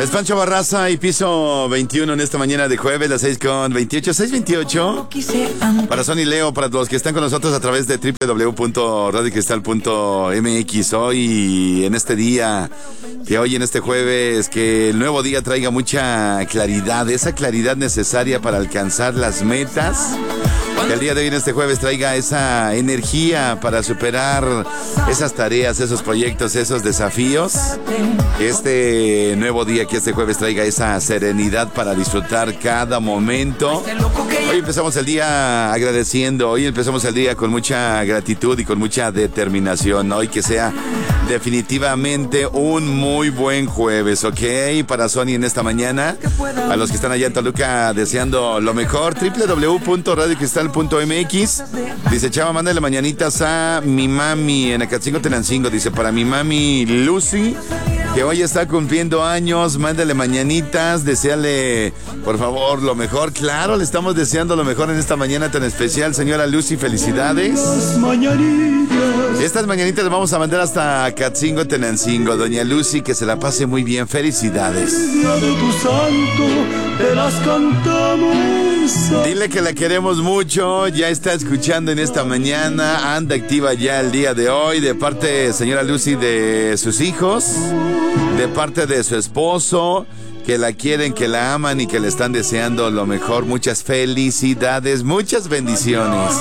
Es Pancho Barraza y piso 21 en esta mañana de jueves, las 6:28, 6:28. Para Sony Leo, para los que están con nosotros a través de www.radiocristal.mx. Hoy, en este día, que hoy en este jueves, que el nuevo día traiga mucha claridad, esa claridad necesaria para alcanzar las metas. Que el día de hoy en este jueves traiga esa energía para superar esas tareas, esos proyectos, esos desafíos. Este nuevo día, que este jueves traiga esa serenidad para disfrutar cada momento. Hoy empezamos el día agradeciendo, hoy empezamos el día con mucha gratitud y con mucha determinación. Hoy que sea definitivamente un muy buen jueves, ¿ok? Para Sony en esta mañana, a los que están allá en Toluca deseando lo mejor, www.radiocristal.mx. Dice Chava, mándale mañanitas a mi mami en Acatzingo, Tenancingo. Dice, para mi mami Lucy, que hoy está cumpliendo años, mándale mañanitas, deséale, por favor, lo mejor. Claro, le estamos deseando lo mejor en esta mañana tan especial, señora Lucy, felicidades. Estas mañanitas las vamos a mandar hasta Acatzingo, Tenancingo. Doña Lucy, que se la pase muy bien, felicidades. Dile que la queremos mucho, ya está escuchando en esta mañana, anda activa ya el día de hoy, de parte, señora Lucy, de sus hijos, de parte de su esposo, que la quieren, que la aman y que le están deseando lo mejor. Muchas felicidades, muchas bendiciones.